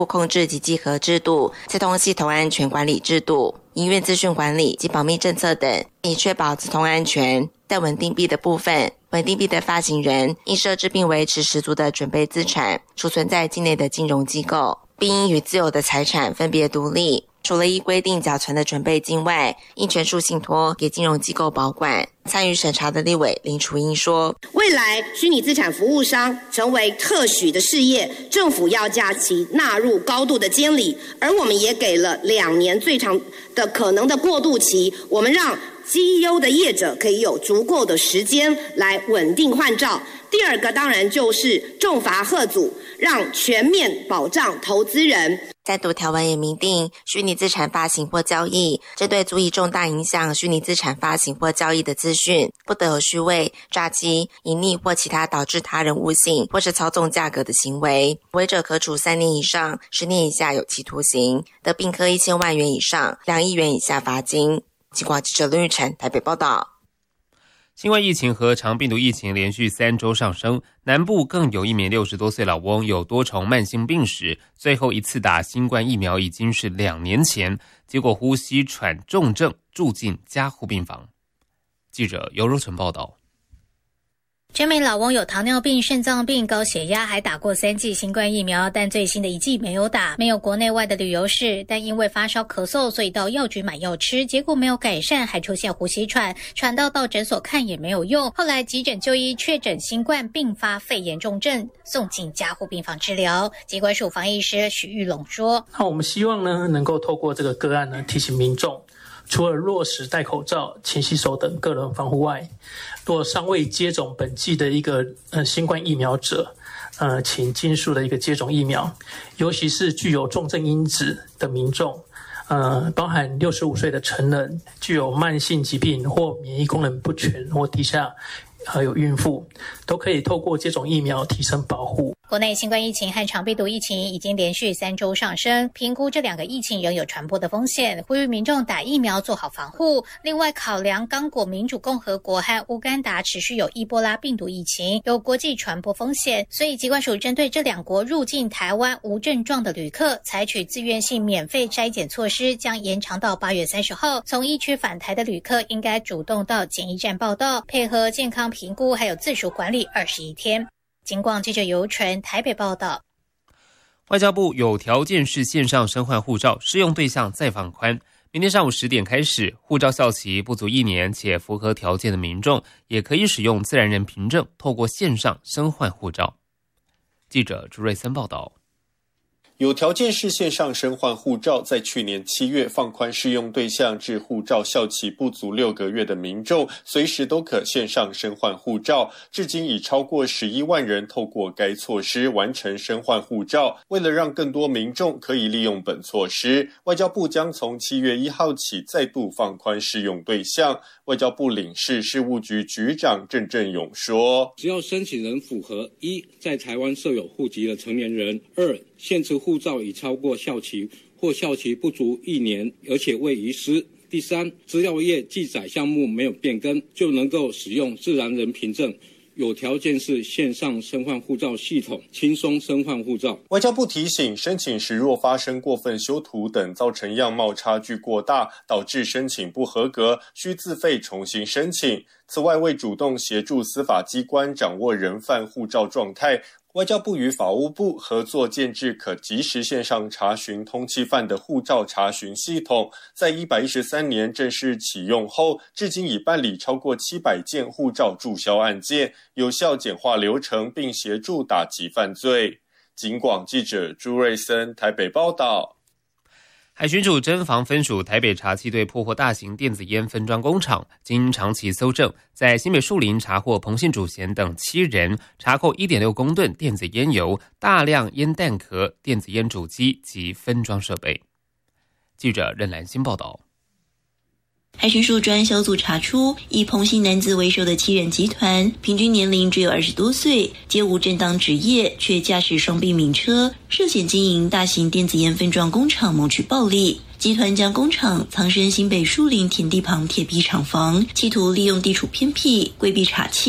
控制及稽核制度、资通系统安全管理制度、营运资讯管理及保密政策等，以确保资通安全。在稳定币的部分，稳定币的发行人应设置并维持十足的准备资产，储存在境内的金融机构，并应与自有的财产分别独立。除了依规定缴存的准备金外，应全数信托给金融机构保管。参与审查的立委林楚英说， 未来虚拟资产服务商成为特许的事业，政府要将其纳入高度的监理，而我们也给了2年最长的可能的过渡期，我们让绩优的业者可以有足够的时间来稳定换照。第二个当然就是重罚吓阻，让全面保障投资人。 再度条文也明定，虚拟资产发行或交易，针对足以重大影响虚拟资产发行或交易的资讯，不得有虚伪、诈欺、隐匿或其他导致他人误信或是操纵价格的行为，违者可处3年以上10年以下有期徒刑，得并科1000万元以上2亿元以下罚金。警广记者论玉成台北报道。 新冠疫情和肠病毒疫情连续3周上升，南部更有一名60多岁老翁有多重慢性病史，最后一次打新冠疫苗已经是2年前，结果呼吸喘重症住进加护病房。记者尤柔纯报道。 这名老翁有糖尿病、肾脏病、高血压，还打过3剂新冠疫苗，但最新的1剂没有打，没有国内外的旅游史，但因为发烧咳嗽，所以到药局买药吃，结果没有改善，还出现呼吸喘，喘到诊所看也没有用，后来急诊就医确诊新冠并发肺炎重症，送进加护病房治疗。疾管署防疫师许玉龙说， 那我们希望呢，能够透过这个个案呢，提醒民众除了落实戴口罩、勤洗手等个人防护外，若尚未接种本剂的一个新冠疫苗者，请尽速的一个接种疫苗，尤其是具有重症因子的民众，包含65岁的成人、具有慢性疾病或免疫功能不全或低下，还有孕妇，都可以透过接种疫苗提升保护。 国内新冠疫情和肠病毒疫情已经连续3周上升，评估这2个疫情仍有传播的风险，呼吁民众打疫苗做好防护。另外，考量刚果民主共和国和乌干达持续有伊波拉病毒疫情，有国际传播风险，所以疾管署针对这2国入境台湾无症状的旅客，采取自愿性免费筛检措施，将延长到8月30号。从疫区返台的旅客应该主动到检疫站报到，配合健康评估，还有自主管理21天。警广记者尤纯台北报道。 外交部有条件式线上申换护照适用对象再放宽，明天上午10点开始，护照效期不足1年且符合条件的民众，也可以使用自然人凭证，透过线上申换护照。记者朱瑞森报道。 有条件式线上申换护照，在去年7月放宽适用对象至护照效期不足6个月的民众，随时都可线上申换护照。至今已超过11万人透过该措施完成申换护照。为了让更多民众可以利用本措施，外交部将从7月1号起再度放宽适用对象。外交部领事事务局局长郑振勇说， 只要申请人符合1在台湾设有户籍的成年人，2现持护照已超过效期或效期不足1年，而且未遗失。第3，资料页记载项目没有变更，就能够使用自然人凭证。有条件是线上申换护照系统，轻松申换护照。 外交部提醒，申请时若发生过分修图等，造成样貌差距过大，导致申请不合格，需自费重新申请。此外，为主动协助司法机关掌握人犯护照状态，外交部与法务部合作建置可即时线上查询通缉犯的护照查询系统，在113年正式启用后，至今已办理超过700件护照注销案件，有效简化流程，并协助打击犯罪。警广记者朱瑞森台北报道。 海巡署侦防分署台北查缉队破获大型电子烟分装工厂，经长期搜证，在新北树林查获彭姓主嫌等7人，查扣 1.6 公吨电子烟油、大量烟弹壳、电子烟主机及分装设备。记者任兰心报道。 海巡署专案小组查出，以彭姓男子为首的7人集团，平均年龄只有20多岁，皆无正当职业，却驾驶双臂名车，涉嫌经营大型电子烟分装工厂，谋取暴利。集团将工厂藏身新北树林田地旁铁皮厂房，企图利用地处偏僻，规避查缉。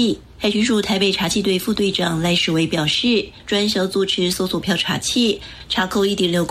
海巡署台北查缉队副队长赖世维表示，专案小组持搜索票查器，查扣1.6